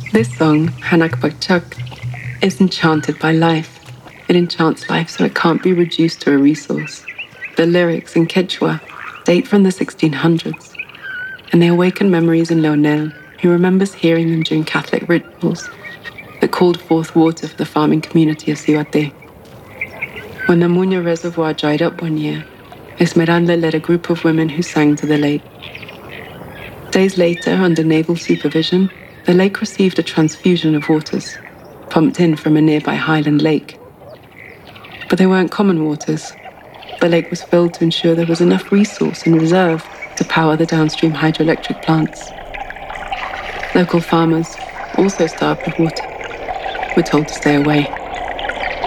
This song, Hanak Bakchak, is enchanted by life. It enchants life so it can't be reduced to a resource. The lyrics in Quechua date from the 1600s, and they awaken memories in Leonel, who remembers hearing them during Catholic rituals that called forth water for the farming community of Cihuate. When the Muña Reservoir dried up one year, Esmeralda led a group of women who sang to the lake. Days later, under naval supervision, the lake received a transfusion of waters, pumped in from a nearby highland lake. But they weren't common waters. The lake was filled to ensure there was enough resource and reserve to power the downstream hydroelectric plants. Local farmers, also starved of water, were told to stay away.